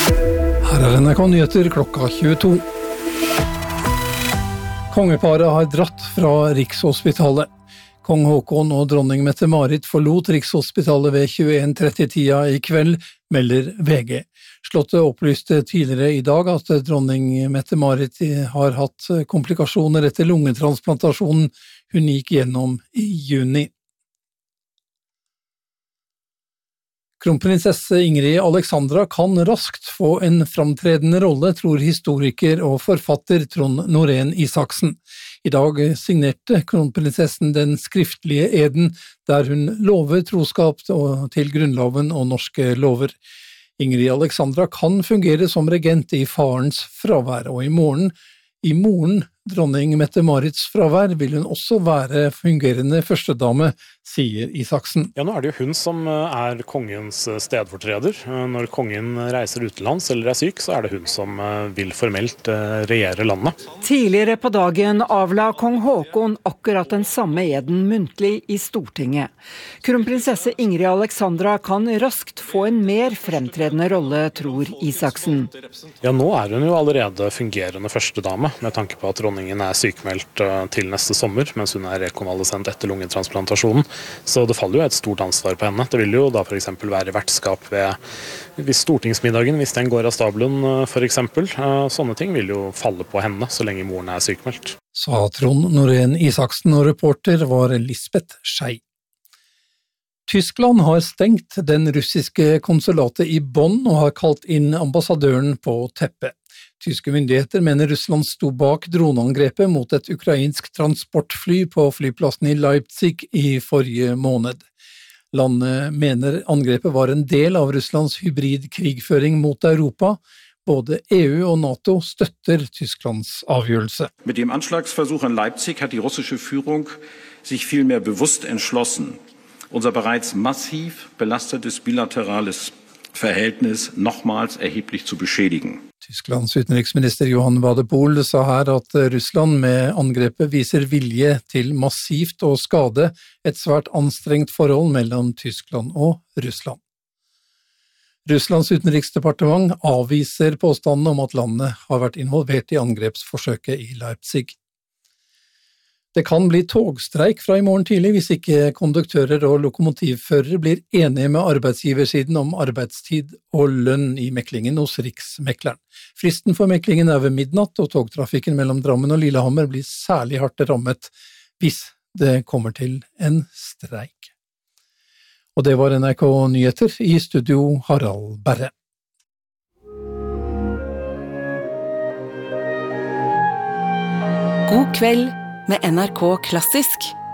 Her NRK Nyheter klokka 22. Kongeparet har dratt fra Rikshospitalet. Kong Håkon og dronning Mette-Marit forlot Rikshospitalet ved 21:30-tida i kveld, melder VG. Slottet opplyste tidligere i dag at dronning Mette-Marit har hatt komplikasjoner etter lungetransplantasjonen hun gikk gjennom i juni. Kronprinsesse Ingrid Alexandra kan raskt få en framtredende rolle, tror historiker og forfatter Trond Norén Isaksen. I dag signerte kronprinsessen den skriftlige eden, der hun lover troskap til grunnloven og norske lover. Ingrid Alexandra kan fungere som regent i farens fravær, og i morgen, dronning Mette-Marits fravær, vil hun også være fungerende førstedame, sier Isaksen. Ja, nå det jo hun som kongens stedfortreder. Når kongen reiser utenlands eller syk, så det hun som vil formelt regjere landet. Tidligere på dagen avla kong Håkon akkurat den samme eden muntlig i Stortinget. Kronprinsesse Ingrid Alexandra kan raskt få en mer fremtredende rolle, tror Isaksen. Ja, nå hun jo allerede fungerende førstedame, med tanke på at dronningen sykmeldt til neste sommer, mens hun rekonvalesent etter lungetransplantasjonen. Så det faller jo et stort ansvar på henne. Det vil jo da for eksempel være vertskap ved stortingsmiddagen, hvis den går av stabelen for eksempel. Sånne ting vil jo falle på henne, så lenge moren sykmeldt. Sa Trond Norén Isaksen, og reporter var Lisbeth Schei. Tyskland har stengt den russiske konsulatet i Bonn og har kalt inn ambassadøren på teppet. Tyske myndigheter mener Russland sto bak droneangrepet mot et ukrainsk transportfly på flyplassen i Leipzig i forrige måned. Landet mener angrepet var en del av Russlands hybridkrigføring mot Europa. Både EU og NATO støtter Tysklands avgjørelse. Mit dem Anschlagsversuch in Leipzig hat die russische Führung sich vielmehr bewusst entschlossen, unser bereits massiv belastetes bilaterales Verhältnis nochmals erheblich zu beschädigen. Tysklands utenriksminister Johann Wadepool sa her at Russland med angrepet viser vilje til massivt å skade et svært anstrengt forhold mellom Tyskland og Russland. Russlands utenriksdepartement avviser påstanden om at landet har vært involvert i angrepsforsøket i Leipzig. Det kan bli togstreik fra i morgen tidlig hvis ikke konduktører og lokomotivførere blir enige med arbeidsgiversiden om arbeidstid og lønn i meklingen hos Riksmekleren. Fristen for meklingen ved midnatt, og togtrafikken mellom Drammen og Lillehammer blir særlig hardt rammet hvis det kommer til en streik. Og det var NRK Nyheter, i studio Harald Berre. God kveld med NRK Klassisk.